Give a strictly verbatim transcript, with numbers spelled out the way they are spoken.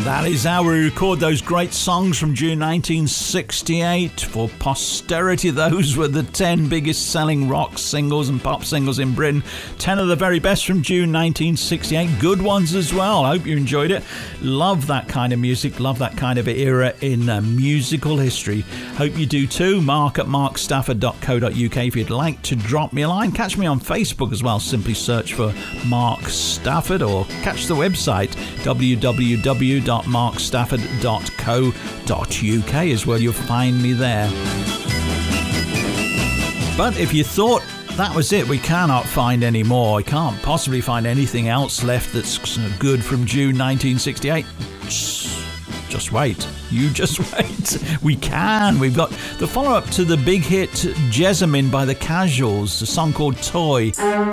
That is how we record those great songs from June nineteen sixty-eight. For posterity, those were the ten biggest selling rock singles and pop singles in Britain. ten of the very best from June nineteen sixty-eight. Good ones as well. I hope you enjoyed it. Love that kind of music. Love that kind of era in uh, musical history. Hope you do too. Mark at mark stafford dot co dot uk if you'd like to drop me a line. Catch me on Facebook as well. Simply search for Mark Stafford, or catch the website w w w dot mark stafford dot co dot uk as well. You'll find me there. But if you thought that was it, we cannot find any more. I can't possibly find anything else left that's good from June nineteen sixty-eight. Just wait. You just wait. We can. We've got the follow-up to the big hit Jessamine by The Casuals, a song called Toy.